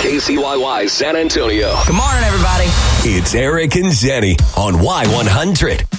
KCYY San Antonio. Good morning, everybody. It's Eric and Zenny on Y100.